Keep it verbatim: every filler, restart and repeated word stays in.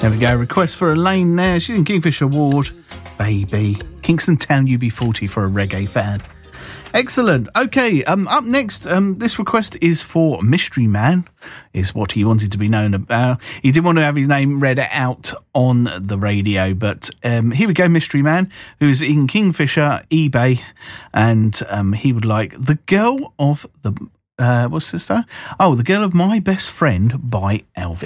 There we go. Request for Elaine there. She's in Kingfisher Ward. Baby. Kingston Town U B forty for a reggae fan. Excellent. Okay, um, up next, um, this request is for Mystery Man, is what he wanted to be known about. He didn't want to have his name read out on the radio, but um, here we go, Mystery Man, who's in Kingfisher, eBay, and um, he would like The Girl of the... Uh, what's this, though? Oh, The Girl of My Best Friend by Elvis.